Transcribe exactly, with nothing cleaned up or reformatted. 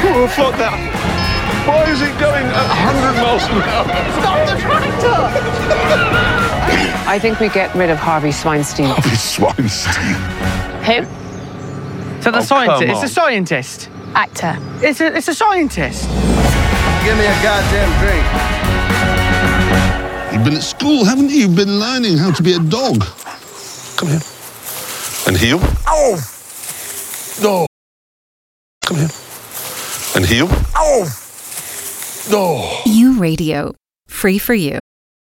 Oh, fuck that. Why is it going at one hundred miles an hour? Stop the tractor! I think we get rid of Harvey Sweinstein. Harvey Sweinstein. Who? So the Oh, scientist. come It's a on. scientist. Actor. It's a it's a scientist. Give me a goddamn drink. You've been at school, haven't you? You've been learning how to be a dog. Come here. And heel. Oh! No. Come here. And heel. Oh! No. You Radio. Free for you.